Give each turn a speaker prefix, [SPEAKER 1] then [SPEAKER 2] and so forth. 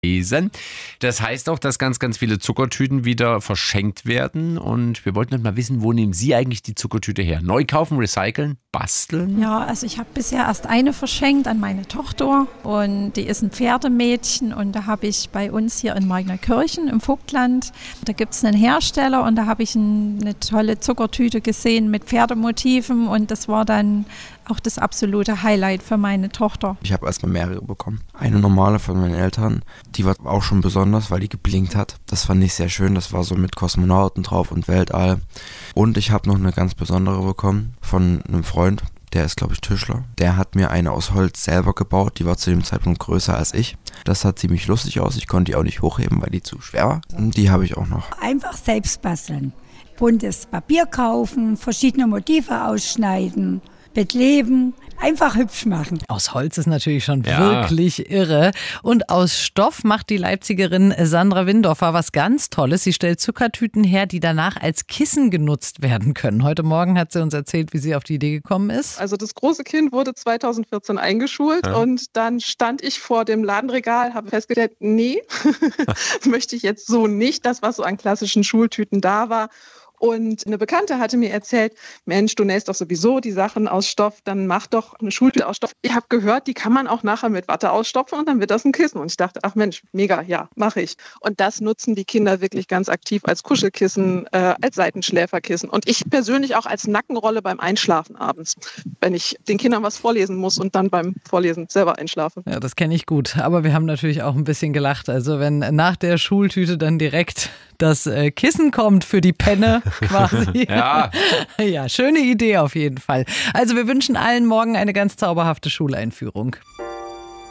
[SPEAKER 1] lesen. Das heißt auch, dass ganz, ganz viele Zuckertüten wieder verschenkt werden. Und wir wollten mal wissen, wo nehmen Sie eigentlich die Zuckertüte her? Neu kaufen, recyceln, basteln?
[SPEAKER 2] Ja, also ich habe bisher erst eine verschenkt an meine Tochter und die ist ein Pferdemädchen und da habe ich bei uns hier in Magnerkirchen im Vogtland, da gibt es einen Hersteller und da habe ich eine tolle Zuckertüte gesehen mit Pferdemotiven und das war dann auch das absolute Highlight für meine Tochter.
[SPEAKER 3] Ich habe erstmal mehrere bekommen. Eine normale von meinen Eltern, die war auch schon besonders, weil die geblinkt hat. Das fand ich sehr schön, das war so mit Kosmonauten drauf und Weltall. Und ich habe noch eine ganz besondere bekommen von einem Freund, der ist glaube ich Tischler. Der hat mir eine aus Holz selber gebaut, die war zu dem Zeitpunkt größer als ich. Das sah ziemlich lustig aus, ich konnte die auch nicht hochheben, weil die zu schwer war. Und die habe ich auch noch.
[SPEAKER 4] Einfach selbst basteln. Buntes Papier kaufen, verschiedene Motive ausschneiden, bekleben, einfach hübsch machen.
[SPEAKER 5] Aus Holz ist natürlich schon wirklich irre. Und aus Stoff macht die Leipzigerin Sandra Windorfer was ganz Tolles. Sie stellt Zuckertüten her, die danach als Kissen genutzt werden können. Heute Morgen hat sie uns erzählt, wie sie auf die Idee gekommen ist.
[SPEAKER 6] Also das große Kind wurde 2014 eingeschult und dann stand ich vor dem Ladenregal, habe festgestellt, nee, möchte ich jetzt so nicht. Das, was so an klassischen Schultüten da war. Und eine Bekannte hatte mir erzählt, Mensch, du nähst doch sowieso die Sachen aus Stoff, dann mach doch eine Schultüte aus Stoff. Ich habe gehört, die kann man auch nachher mit Watte ausstopfen und dann wird das ein Kissen. Und ich dachte, ach Mensch, mega, ja, mache ich. Und das nutzen die Kinder wirklich ganz aktiv als Kuschelkissen, als Seitenschläferkissen. Und ich persönlich auch als Nackenrolle beim Einschlafen abends, wenn ich den Kindern was vorlesen muss und dann beim Vorlesen selber einschlafe.
[SPEAKER 5] Ja, das kenne ich gut. Aber wir haben natürlich auch ein bisschen gelacht. Also wenn nach der Schultüte dann direkt das Kissen kommt für die Penne quasi. Ja, schöne Idee auf jeden Fall. Also wir wünschen allen morgen eine ganz zauberhafte Schuleinführung.